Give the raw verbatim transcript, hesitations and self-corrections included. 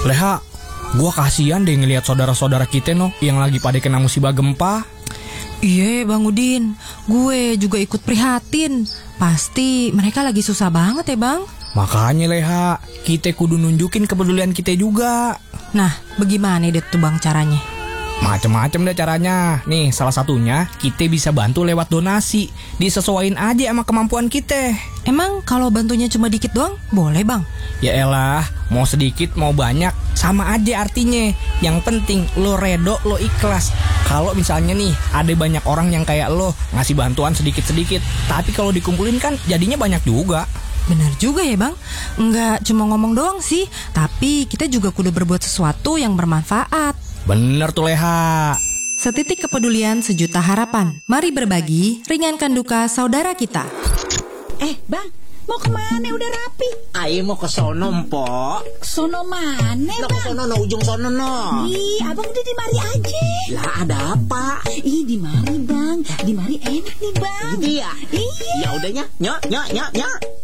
Leha, gua kasihan deh ngelihat saudara-saudara kita no yang lagi pada kena musibah gempa. Iya Bang Udin, gue juga ikut prihatin. Pasti mereka lagi susah banget ya Bang. Makanya Leha, kita kudu nunjukin kepedulian kita juga. Nah, bagaimana deh tuh Bang caranya? Macem-macem deh caranya. Nih, salah satunya kita bisa bantu lewat donasi. Disesuaiin aja sama kemampuan kita. Emang kalau bantunya cuma dikit doang, boleh Bang? Ya elah, mau sedikit mau banyak sama aja artinya. Yang penting lo redo, lo ikhlas. Kalau misalnya nih ada banyak orang yang kayak lo ngasih bantuan sedikit-sedikit, tapi kalau dikumpulin kan jadinya banyak juga. Benar juga ya Bang. Enggak cuma ngomong doang sih, tapi kita juga kudu berbuat sesuatu yang bermanfaat. Bener tuh Leha. Setitik kepedulian, sejuta harapan. Mari berbagi, ringankan duka saudara kita. Eh Bang, mau kemana? Udah rapi. Ayo mau ke sono Mpok. Sono mana No, Bang? ke sono no, ujung sono no. Ih, abang udah di mari aja. Lah ada apa? Ih, di mari Bang. Di mari enak nih Bang. Gitu ya? Iya. Ya udahnya, nyok nyok nyok nyok.